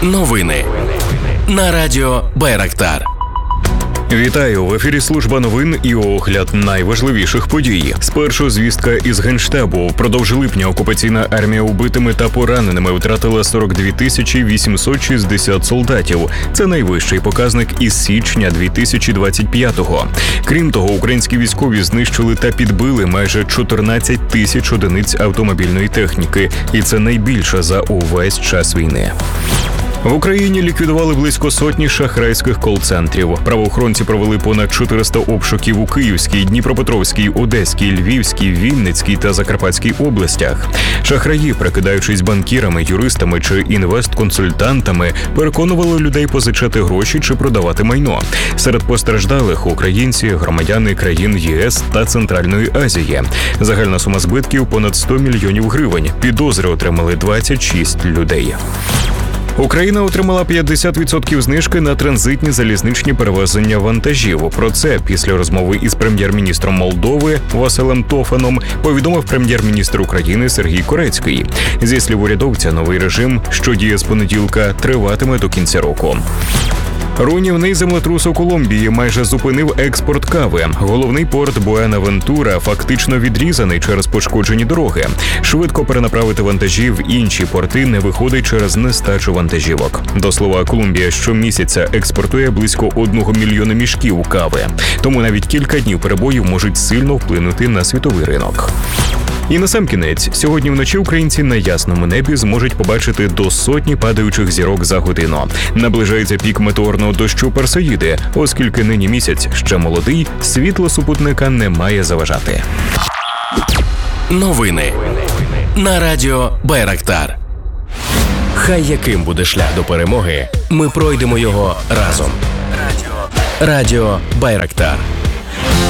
Новини на радіо Байрактар. Вітаю! В ефірі служба новин і огляд найважливіших подій. Спершу звістка із Генштабу. Впродовж липня окупаційна армія убитими та пораненими втратила 42 860 солдатів. Це найвищий показник із січня 2025-го. Крім того, українські військові знищили та підбили майже 14 тисяч одиниць автомобільної техніки. І це найбільше за увесь час війни. В Україні ліквідували близько сотні шахрайських кол-центрів. Правоохоронці провели понад 400 обшуків у Київській, Дніпропетровській, Одеській, Львівській, Вінницькій та Закарпатській областях. Шахраї, прикидаючись банкірами, юристами чи інвестконсультантами, переконували людей позичати гроші чи продавати майно. Серед постраждалих – українці, громадяни країн ЄС та Центральної Азії. Загальна сума збитків – понад 100 мільйонів гривень. Підозри отримали 26 людей. Україна отримала 50% знижки на транзитні залізничні перевезення вантажів. Про це після розмови із прем'єр-міністром Молдови Василем Тофаном повідомив прем'єр-міністр України Сергій Корецький. Зі слів урядовця, новий режим, що діє з понеділка, триватиме до кінця року. Руйнівний землетрус у Колумбії майже зупинив експорт кави. Головний порт Буенавентура фактично відрізаний через пошкоджені дороги. Швидко перенаправити вантажі в інші порти не виходить через нестачу вантажівок. До слова, Колумбія щомісяця експортує близько 1 мільйона мішків кави. Тому навіть кілька днів перебоїв можуть сильно вплинути на світовий ринок. І насамкінець, сьогодні вночі українці на ясному небі зможуть побачити до 100 падаючих зірок за годину. Наближається пік метеорного дощу Персеїди, оскільки нині місяць ще молодий, світло супутника не має заважати. Новини на радіо Байрактар. Хай яким буде шлях до перемоги, ми пройдемо його разом. Радіо Байрактар.